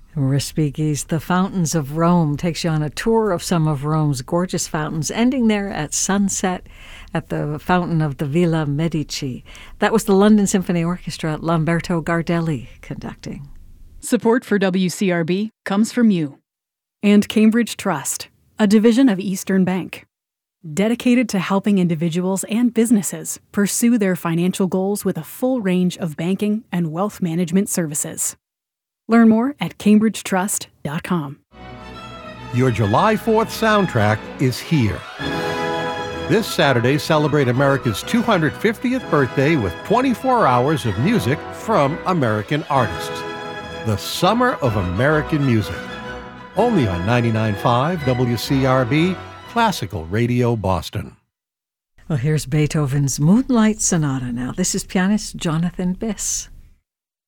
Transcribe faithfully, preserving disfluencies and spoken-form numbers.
Respighi's The Fountains of Rome takes you on a tour of some of Rome's gorgeous fountains, ending there at sunset at the fountain of the Villa Medici. That was the London Symphony Orchestra, Lamberto Gardelli conducting. Support for W C R B comes from you. And Cambridge Trust, a division of Eastern Bank, dedicated to helping individuals and businesses pursue their financial goals with a full range of banking and wealth management services. Learn more at cambridge trust dot com. Your July fourth soundtrack is here. This Saturday, celebrate America's two hundred fiftieth birthday with twenty-four hours of music from American artists. The Summer of American Music. Only on ninety-nine point five W C R B, Classical Radio Boston. Well, here's Beethoven's Moonlight Sonata now. This is pianist Jonathan Biss.